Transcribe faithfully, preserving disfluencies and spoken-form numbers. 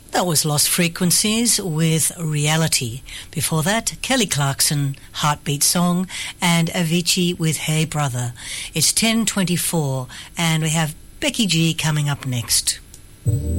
That was Lost Frequencies with Reality. Before that, Kelly Clarkson, Heartbeat Song, and Avicii with Hey Brother. It's ten twenty-four, and we have Becky G coming up next.